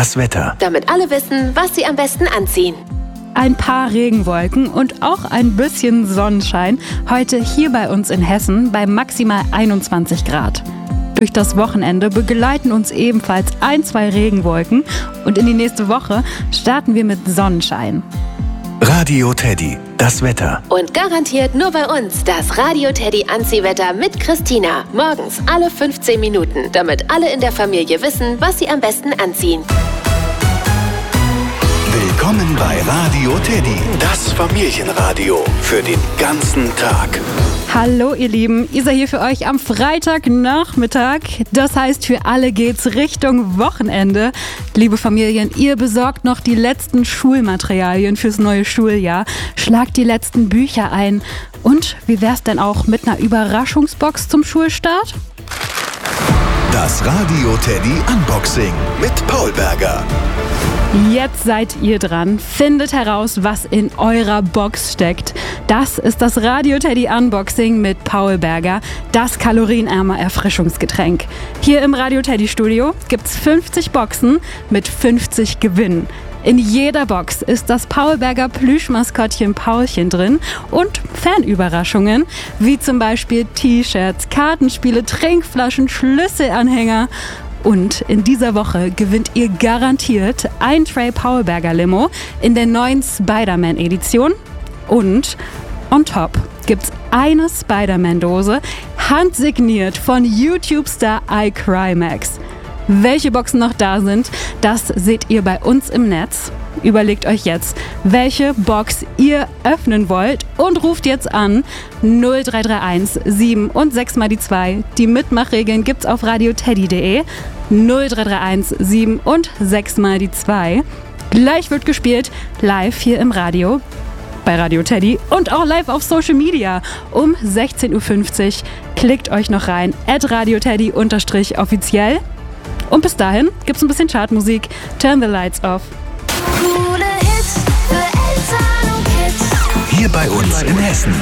das Wetter. Damit alle wissen, was sie am besten anziehen. Ein paar Regenwolken und auch ein bisschen Sonnenschein heute hier bei uns in Hessen bei maximal 21 Grad. Durch das Wochenende begleiten uns ebenfalls 1-2 Regenwolken und in die nächste Woche starten wir mit Sonnenschein. Radio Teddy, das Wetter. Und garantiert nur bei uns das Radio Teddy Anziehwetter mit Christina. Morgens alle 15 Minuten, damit alle in der Familie wissen, was sie am besten anziehen. Willkommen bei Radio Teddy, das Familienradio für den ganzen Tag. Hallo ihr Lieben, Isa hier für euch am Freitagnachmittag. Das heißt, für alle geht's Richtung Wochenende. Liebe Familien, ihr besorgt noch die letzten Schulmaterialien fürs neue Schuljahr. Schlagt die letzten Bücher ein. Und wie wär's denn auch mit einer Überraschungsbox zum Schulstart? Das Radio Teddy Unboxing mit Paul Berger. Jetzt seid ihr dran. Findet heraus, was in eurer Box steckt. Das ist das Radio Teddy Unboxing mit Paul Berger, das kalorienärme Erfrischungsgetränk. Hier im Radio Teddy Studio gibt's 50 Boxen mit 50 Gewinnen. In jeder Box ist das Paul Berger Plüschmaskottchen Paulchen drin und Fanüberraschungen, wie zum Beispiel T-Shirts, Kartenspiele, Trinkflaschen, Schlüsselanhänger. Und in dieser Woche gewinnt ihr garantiert ein Tray Paul Berger Limo in der neuen Spider-Man-Edition. Und on top gibt's eine Spider-Man-Dose, handsigniert von YouTube-Star iCrymax. Welche Boxen noch da sind, das seht ihr bei uns im Netz. Überlegt euch jetzt, welche Box ihr öffnen wollt und ruft jetzt an 0331 7 und 6 mal die 2. Die Mitmachregeln gibt's auf radioteddy.de. 0331 7 und 6 mal die 2. Gleich wird gespielt, live hier im Radio bei Radio Teddy und auch live auf Social Media um 16.50 Uhr. Klickt euch noch rein, @radioteddy_offiziell. Und bis dahin gibt's ein bisschen Chartmusik. Turn the lights off. Coole Hits für Eltern und Kids. Hier bei uns in Hessen.